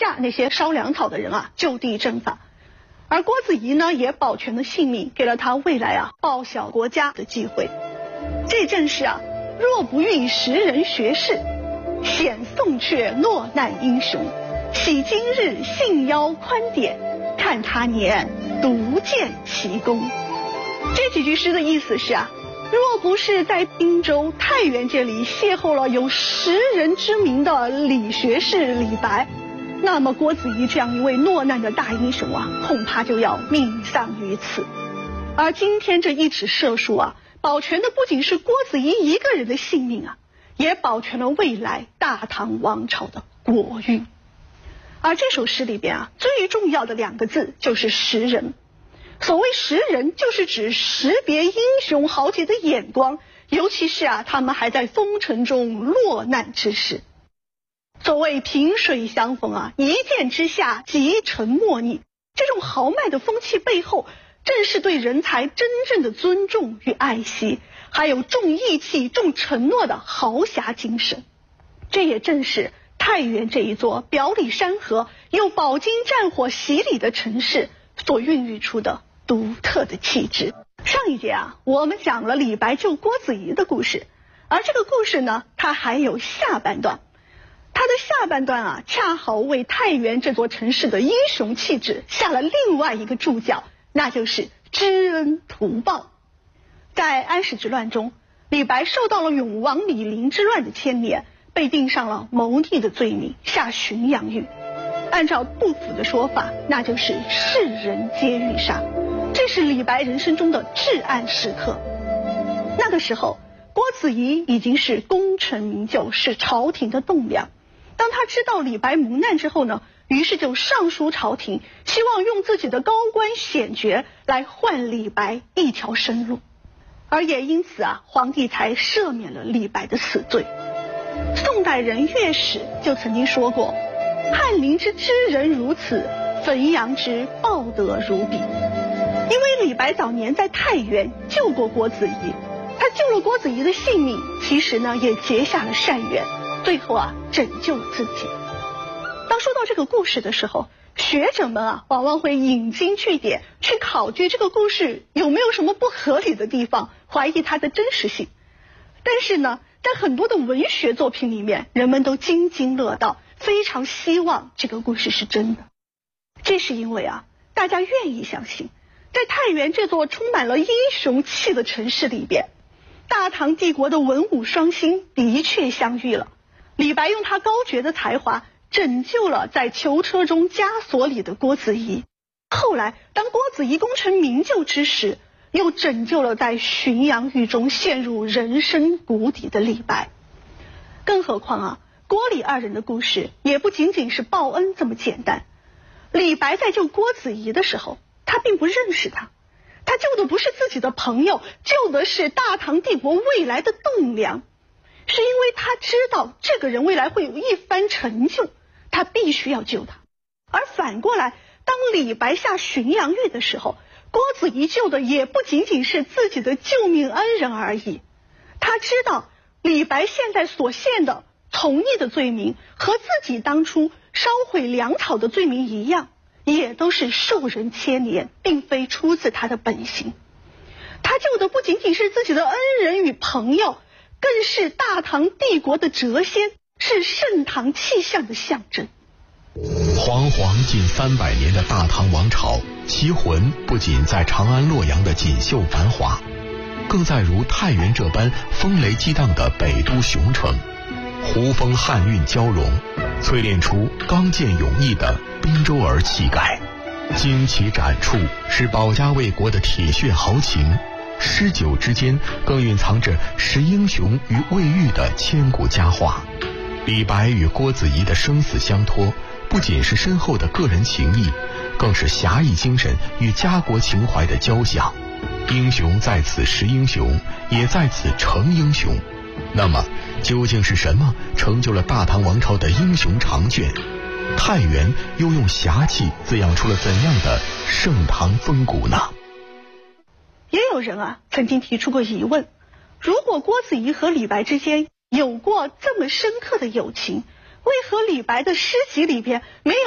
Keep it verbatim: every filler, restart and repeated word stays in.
下那些烧粮草的人啊就地正法。而郭子仪呢也保全了性命，给了他未来啊报效国家的机会。这正是啊若不遇时人学士，显宋阙落难英雄。喜今日信邀宽典，看他年独见奇功。这几句诗的意思是啊，若不是在滨州太原这里邂逅了有识人之名的李学士李白，那么郭子仪这样一位落难的大英雄啊，恐怕就要命丧于此。而今天这一纸社书啊，保全的不仅是郭子仪一个人的性命啊，也保全了未来大唐王朝的国运。而这首诗里边啊，最重要的两个字就是识人。所谓识人，就是指识别英雄豪杰的眼光，尤其是啊他们还在风尘中落难之时。所谓萍水相逢啊，一见之下即成莫逆，这种豪迈的风气背后，正是对人才真正的尊重与爱惜，还有重义气重承诺的豪侠精神。这也正是太原这一座表里山河又饱经战火洗礼的城市所孕育出的独特的气质。上一节啊，我们讲了李白救郭子仪的故事，而这个故事呢，它还有下半段。它的下半段啊，恰好为太原这座城市的英雄气质下了另外一个注脚，那就是知恩图报。在安史之乱中，李白受到了永王李璘之乱的牵连，被定上了谋逆的罪名，下浔阳狱。按照杜甫的说法，那就是世人皆欲杀。这是李白人生中的至暗时刻。那个时候，郭子仪已经是功成名就，是朝廷的栋梁。当他知道李白蒙难之后呢，于是就上书朝廷，希望用自己的高官显爵来换李白一条生路。而也因此啊，皇帝才赦免了李白的死罪。宋代人乐史就曾经说过，翰林之知人如此，汾阳之报德如彼。因为李白早年在太原救过郭子仪，他救了郭子仪的性命，其实呢也结下了善缘，最后啊拯救自己。当说到这个故事的时候，学者们啊往往会引经据典，去考据这个故事有没有什么不合理的地方，怀疑它的真实性。但是呢，在很多的文学作品里面，人们都津津乐道，非常希望这个故事是真的。这是因为啊，大家愿意相信，在太原这座充满了英雄气的城市里边，大唐帝国的文武双星的确相遇了。李白用他高绝的才华拯救了在囚车中枷锁里的郭子仪，后来当郭子仪功成名就之时，又拯救了在浔阳狱中陷入人生谷底的李白。更何况啊，郭李二人的故事也不仅仅是报恩这么简单。李白在救郭子仪的时候，他并不认识他，他救的不是自己的朋友，救的是大唐帝国未来的栋梁。是因为他知道这个人未来会有一番成就，他必须要救他。而反过来，当李白下浔阳狱的时候，郭子仪救的也不仅仅是自己的救命恩人而已。他知道李白现在所陷的从逆的罪名和自己当初烧毁粮草的罪名一样，也都是受人牵连，并非出自他的本心。他救的不仅仅是自己的恩人与朋友，更是大唐帝国的谪仙，是盛唐气象的象征。 煌煌近三百年的大唐王朝，其魂不仅在长安洛阳的锦绣繁华，更在如太原这般风雷激荡的北都雄城。胡风汉韵交融，淬炼出刚健勇毅的滨州儿气概。旌旗展处是保家卫国的铁血豪情，诗酒之间更蕴藏着识英雄与未遇的千古佳话。李白与郭子仪的生死相托，不仅是深厚的个人情谊，更是侠义精神与家国情怀的交响。英雄在此识英雄，也在此成英雄。那么究竟是什么成就了大唐王朝的英雄长卷？太原又用侠气滋养出了怎样的盛唐风骨呢？ 也有人啊曾经提出过疑问，如果郭子仪和李白之间有过这么深刻的友情，为何李白的诗集里边没有